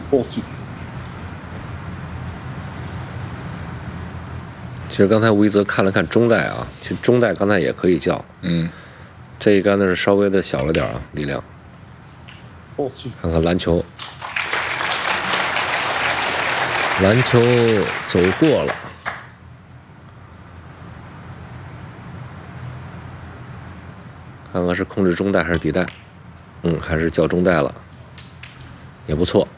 40。 其实刚才吴一泽看了看中带啊，其实中带刚才也可以叫，这一杆呢是稍微的小了点啊，力量。 40。 看看篮球，篮球走过了，看看是控制中带还是底带，还是叫中带了，也不错。